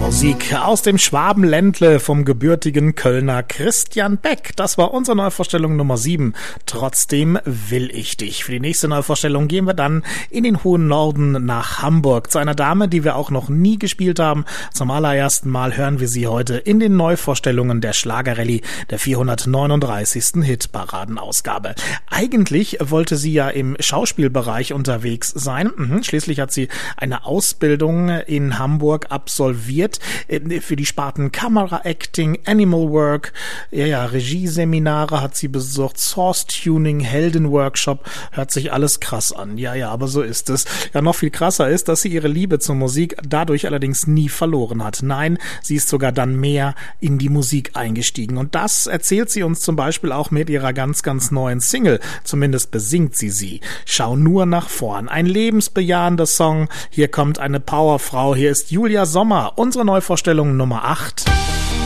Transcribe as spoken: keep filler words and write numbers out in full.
Musik aus dem Schwabenländle vom gebürtigen Kölner Christian Beck. Das war unsere Neuvorstellung Nummer sieben. Trotzdem will ich dich. Für die nächste Neuvorstellung gehen wir dann in den hohen Norden nach Hamburg zu einer Dame, die wir auch noch nie gespielt haben. Zum allerersten Mal hören wir sie heute in den Neuvorstellungen der Schlagerrallye der vierhundertneununddreißigsten Hitparadenausgabe. Eigentlich wollte sie ja im Schauspielbereich unterwegs sein. Mhm. Schließlich hat sie eine Ausbildung in Hamburg absolviert für die Sparten Kamera, Acting, Animal Work, ja, ja, Regieseminare hat sie besucht, Source Tuning, Heldenworkshop, hört sich alles krass an. Ja, ja, aber so ist es. Ja, noch viel krasser ist, dass sie ihre Liebe zur Musik dadurch allerdings nie verloren hat. Nein, sie ist sogar dann mehr in die Musik eingestiegen. Und das erzählt sie uns zum Beispiel auch mit ihrer ganz, ganz neuen Single. Zumindest besingt sie sie. Schau nur nach vorn. Ein lebensbejahender Song. Hier kommt eine Powerfrau. Hier ist Julia Sommer. Unsere Neuvorstellung Nummer acht.